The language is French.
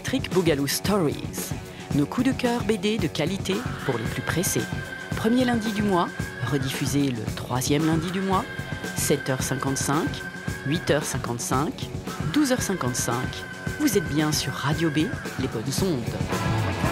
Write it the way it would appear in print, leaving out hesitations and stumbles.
Electric Boogaloo Stories. Nos coups de cœur BD de qualité pour les plus pressés. Premier lundi du mois, rediffusé le troisième lundi du mois, 7h55, 8h55, 12h55. Vous êtes bien sur Radio B, les bonnes ondes.